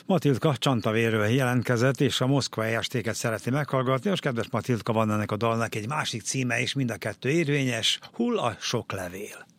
Matildka Csantavéről jelentkezett, és a moszkvai estéket szeretné meghallgatni. Most kedves Matildka, van ennek a dalnak egy másik címe is, mind a kettő érvényes, Hull a sok levél.